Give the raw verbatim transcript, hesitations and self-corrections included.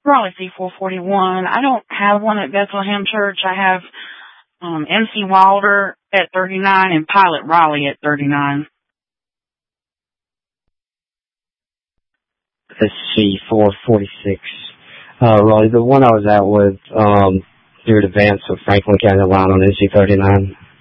Raleigh C four forty-one. I don't have one at Bethlehem Church. I have um, M C Wilder at thirty-nine and Pilot Raleigh at thirty-nine. Let's see, four forty-six. Uh, Raleigh, the one I was out with, um, through Advance of Franklin County line on N C thirty-nine.